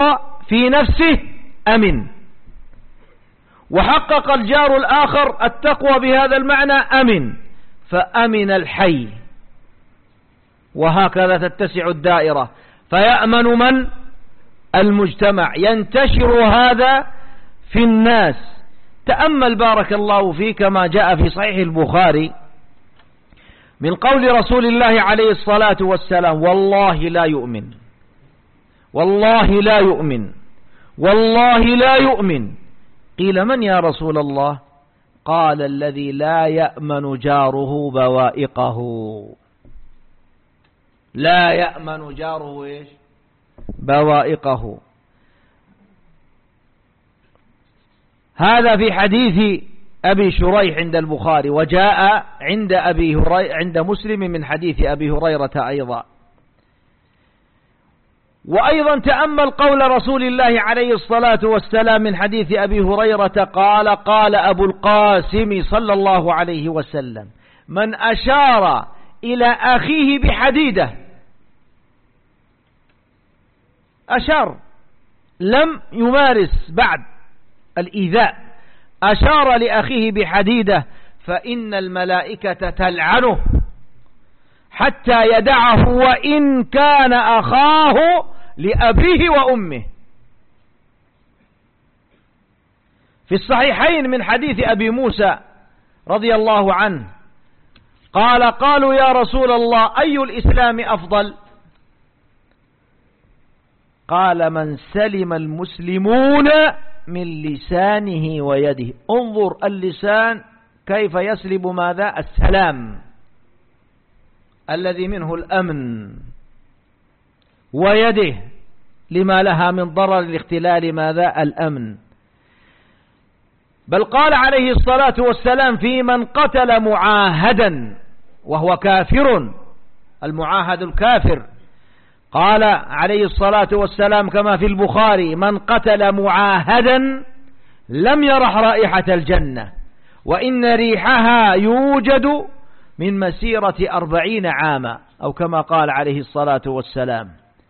في نفسه أمن، وحقق الجار الآخر التقوى بهذا المعنى أمن، فأمن الحي. وهكذا تتسع الدائرة، فيأمن من؟ المجتمع، ينتشر هذا في الناس. تأمل بارك الله فيك ما جاء في صحيح البخاري من قول رسول الله عليه الصلاة والسلام: والله لا يؤمن، والله لا يؤمن، والله لا يؤمن. قيل: من يا رسول الله؟ قال: الذي لا يأمن جاره بوائقه. لا يأمن جاره إيش؟ بوائقه. هذا في حديث أبي شريح عند البخاري، وجاء عند مسلم من حديث أبي هريرة أيضا. وأيضا تأمل قول رسول الله عليه الصلاة والسلام من حديث أبي هريرة قال: قال أبو القاسم صلى الله عليه وسلم: من أشار إلى أخيه بحديدة، أشار، لم يمارس بعد الإيذاء، أشار لأخيه بحديدة، فإن الملائكة تلعنه حتى يدعه وإن كان أخاه لأبيه وأمه. في الصحيحين من حديث أبي موسى رضي الله عنه قال: قالوا يا رسول الله أي الإسلام أفضل؟ قال: من سلم المسلمون من لسانه ويده. انظر اللسان كيف يسلب ماذا؟ السلام الذي منه الأمن، ويده لما لها من ضرر الاختلال ماذا؟ الأمن. بل قال عليه الصلاة والسلام في من قتل معاهدا وهو كافر، المعاهد الكافر، قال عليه الصلاة والسلام كما في البخاري: من قتل معاهدا لم يرح رائحة الجنة، وإن ريحها يوجد من مسيرة 40 عاما، أو كما قال عليه الصلاة والسلام.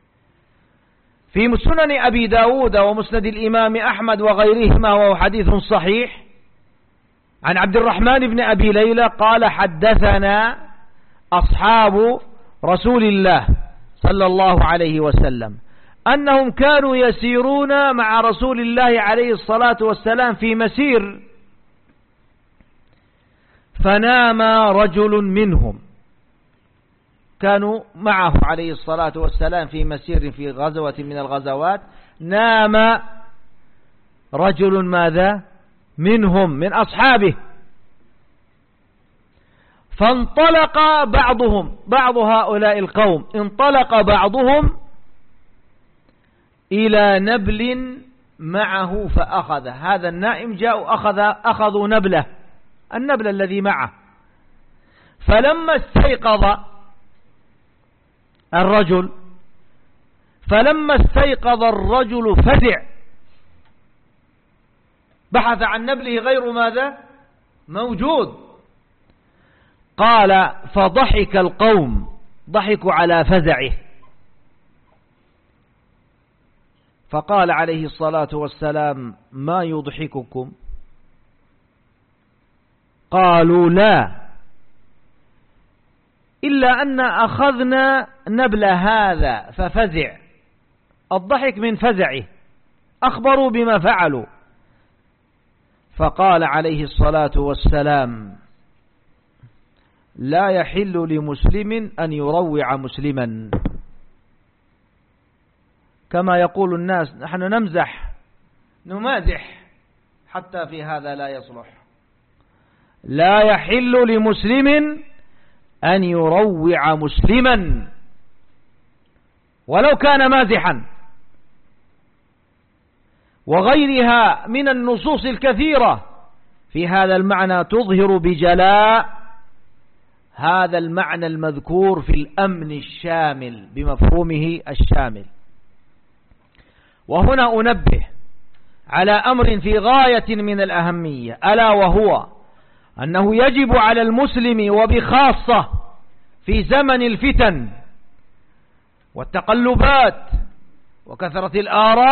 في سنن أبي داود ومسند الإمام أحمد وغيرهما، وهو حديث صحيح، عن عبد الرحمن بن أبي ليلى قال: حدثنا أصحاب رسول الله صلى الله عليه وسلم أنهم كانوا يسيرون مع رسول الله عليه الصلاة والسلام في مسير، فنام رجل منهم، كانوا معه عليه الصلاة والسلام في مسير في غزوة من الغزوات، نام رجل ماذا؟ منهم، من أصحابه، فانطلق بعض هؤلاء القوم، انطلق بعضهم إلى نبل معه فأخذ. هذا النائم جاءوا أخذوا نبله، النبل الذي معه. فلما استيقظ الرجل فزع، بحث عن نبله غير ماذا؟ موجود. قال: فضحك القوم، ضحكوا على فزعه، فقال عليه الصلاة والسلام: ما يضحككم؟ قالوا: لا، إلا أن أخذنا نبل هذا ففزع. الضحك من فزعه، أخبروا بما فعلوا. فقال عليه الصلاة والسلام: لا يحل لمسلم أن يروع مسلما. كما يقول الناس: نحن نمازح، حتى في هذا لا يصلح. لا يحل لمسلم أن يروع مسلما ولو كان مازحا. وغيرها من النصوص الكثيرة في هذا المعنى تظهر بجلاء هذا المعنى المذكور في الأمن الشامل بمفهومه الشامل. وهنا أنبه على أمر في غاية من الأهمية، ألا وهو أنه يجب على المسلم وبخاصة في زمن الفتن والتقلبات وكثرة الآراء